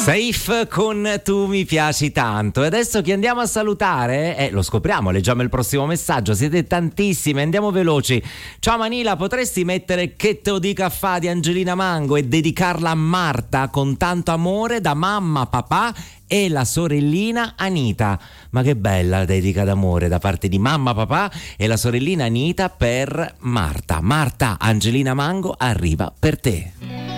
Saif con Tu mi piaci tanto. E adesso chi andiamo a salutare? Lo scopriamo, leggiamo il prossimo messaggio. Siete tantissime, andiamo veloci. Ciao Manila, potresti mettere Che te lo dica fa di Angelina Mango e dedicarla a Marta con tanto amore da mamma, papà e la sorellina Anita. Ma che bella dedica d'amore da parte di mamma, papà e la sorellina Anita per Marta. Marta, Angelina Mango arriva per te.